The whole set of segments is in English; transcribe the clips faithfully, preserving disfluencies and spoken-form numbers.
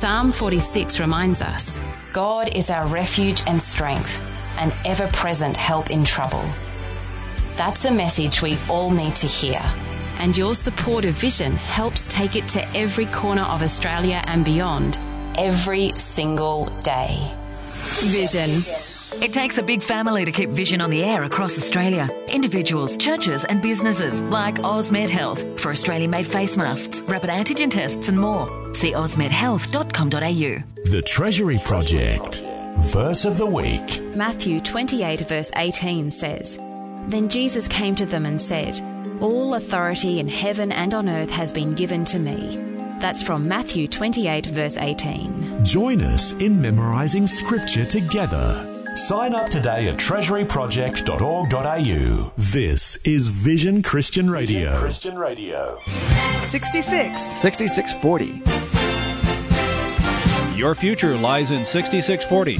Psalm forty-six reminds us, God is our refuge and strength, an ever-present help in trouble. That's a message we all need to hear. And your support of Vision helps take it to every corner of Australia and beyond, every single day. Vision. It takes a big family to keep Vision on the air across Australia. Individuals, churches and businesses like Ausmed Health for Australian-made face masks, rapid antigen tests and more. See ausmed health dot com dot a u. The Treasury Project. Verse of the week. Matthew twenty-eight verse eighteen says, Then Jesus came to them and said, All authority in heaven and on earth has been given to me. That's from Matthew twenty-eight verse eighteen. Join us in memorising Scripture together. Sign up today at treasury project dot org dot a u. This is Vision Christian Radio. Vision Christian Radio. sixty-six. sixty-six forty. Your future lies in sixty-six forty.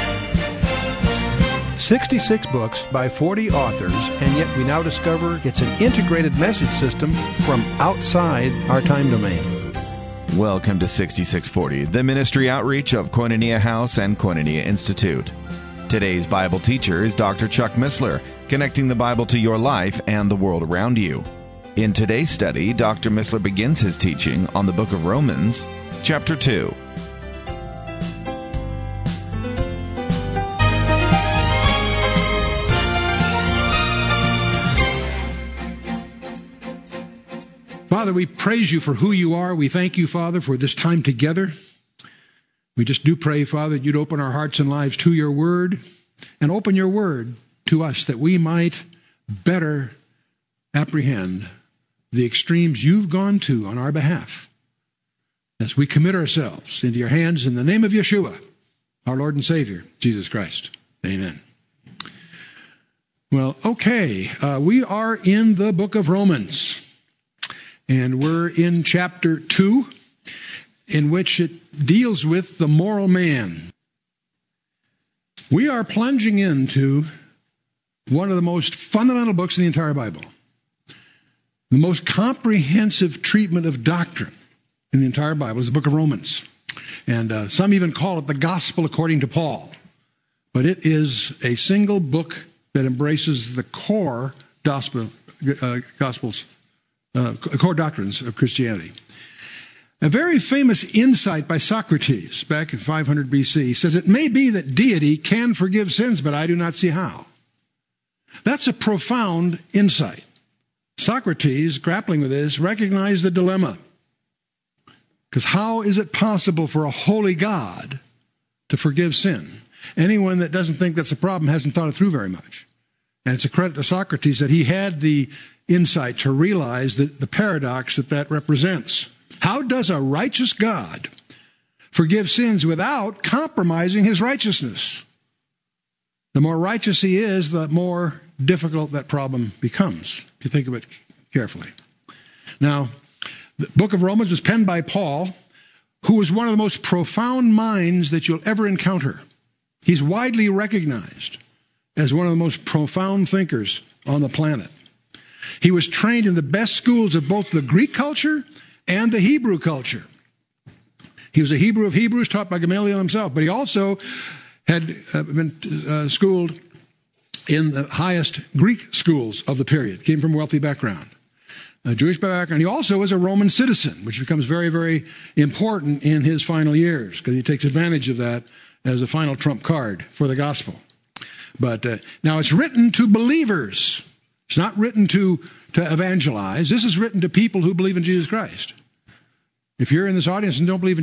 sixty-six books by forty authors, and yet we now discover it's an integrated message system from outside our time domain. Welcome to sixty-six forty, the ministry outreach of Koinonia House and Koinonia Institute. Today's Bible teacher is Doctor Chuck Missler, connecting the Bible to your life and the world around you. In today's study, Doctor Missler begins his teaching on the book of Romans, chapter two. Father, we praise you for who you are. We thank you, Father, for this time together. We just do pray, Father, that you'd open our hearts and lives to your word and open your word to us that we might better apprehend the extremes you've gone to on our behalf as we commit ourselves into your hands in the name of Yeshua, our Lord and Savior, Jesus Christ. Amen. Well, okay, uh, we are in the book of Romans, and we're in chapter two, in which it deals with the moral man. We are plunging into one of the most fundamental books in the entire Bible, the most comprehensive treatment of doctrine in the entire Bible is the book of Romans. And uh, some even call it the gospel according to Paul. But it is a single book that embraces the core gospel, uh, gospels, uh, core doctrines of Christianity. A very famous insight by Socrates back in five hundred B C says, it may be that deity can forgive sins, but I do not see how. That's a profound insight. Socrates, grappling with this, recognized the dilemma. Because how is it possible for a holy God to forgive sin? Anyone that doesn't think that's a problem hasn't thought it through very much. And it's a credit to Socrates that he had the insight to realize that the paradox that that represents. How does a righteous God forgive sins without compromising his righteousness? The more righteous he is, the more difficult that problem becomes, if you think of it carefully. Now, the book of Romans was penned by Paul, who was one of the most profound minds that you'll ever encounter. He's widely recognized as one of the most profound thinkers on the planet. He was trained in the best schools of both the Greek culture and the Hebrew culture. He was a Hebrew of Hebrews taught by Gamaliel himself, but he also had uh, been uh, schooled in the highest Greek schools of the period, came from a wealthy background, a Jewish background. He also was a Roman citizen, which becomes very, very important in his final years because he takes advantage of that as a final trump card for the gospel. But uh, now it's written to believers. It's not written to, to evangelize. This is written to people who believe in Jesus Christ. If you're in this audience and don't believe in